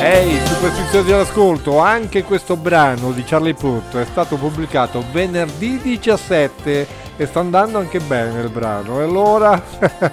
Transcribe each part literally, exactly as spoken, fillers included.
Ehi, superstiziosi all'ascolto, anche questo brano di Charlie Puth è stato pubblicato venerdì diciassette e sta andando anche bene il brano. E allora,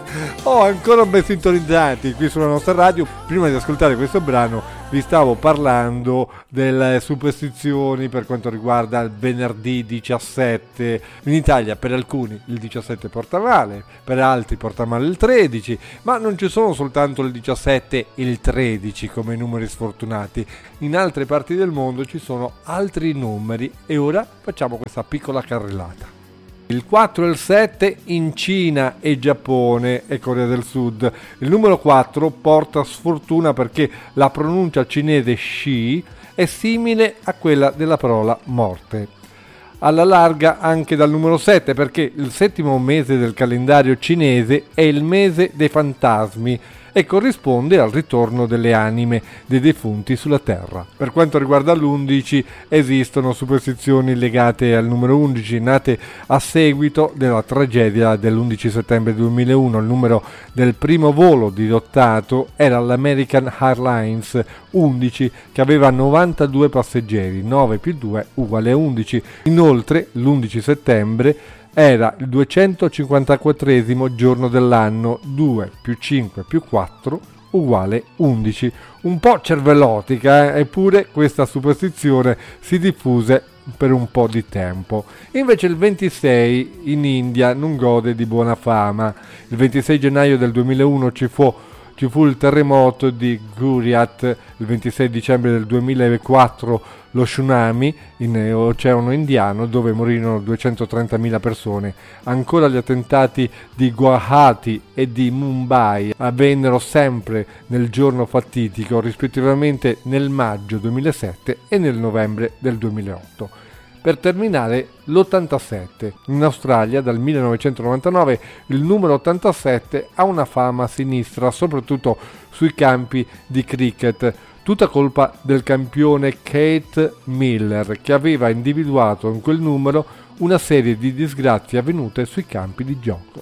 oh, ancora ben sintonizzati qui sulla nostra radio. Prima di ascoltare questo brano vi stavo parlando delle superstizioni per quanto riguarda il venerdì diciassette. In Italia per alcuni il diciassette porta male, per altri porta male il tredici, ma non ci sono soltanto il diciassette e il tredici come numeri sfortunati. In altre parti del mondo ci sono altri numeri e ora facciamo questa piccola carrellata. Il quattro e il sette in Cina e Giappone e Corea del Sud. Il numero quattro porta sfortuna perché la pronuncia cinese Shi è simile a quella della parola morte. Alla larga anche dal numero sette perché il settimo mese del calendario cinese è il mese dei fantasmi e corrisponde al ritorno delle anime dei defunti sulla terra. Per quanto riguarda l'undici, esistono superstizioni legate al numero undici nate a seguito della tragedia dell'undici settembre duemilauno. Il numero del primo volo dirottato era l'American Airlines undici che aveva novantadue passeggeri, nove più due uguale a undici. Inoltre l'undici settembre era il duecentocinquantaquattresimo giorno dell'anno, due più cinque più quattro uguale undici. Un po' cervellotica, eh? Eppure questa superstizione si diffuse per un po' di tempo. Invece il ventisei in India non gode di buona fama. Il ventisei gennaio del duemilauno ci fu Ci fu il terremoto di Gujarat, il ventisei dicembre del duemilaquattro lo tsunami in Oceano Indiano dove morirono duecentotrentamila persone. Ancora gli attentati di Guwahati e di Mumbai avvennero sempre nel giorno fatidico, rispettivamente nel maggio duemilasette e nel novembre del duemilaotto. Per terminare, l'ottantasette. In Australia dal millenovecentonovantanove il numero ottantasette ha una fama sinistra, soprattutto sui campi di cricket, tutta colpa del campione Keith Miller, che aveva individuato in quel numero una serie di disgrazie avvenute sui campi di gioco.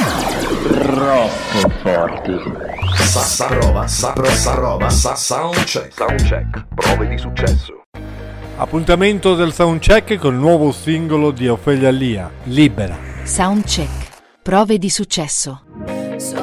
Troppo forti. Sa, sa roba, sa, sa roba, sa, soundcheck. Soundcheck, prove di successo. Appuntamento del soundcheck col nuovo singolo di Ofelia Lia, Libera. Soundcheck, prove di successo.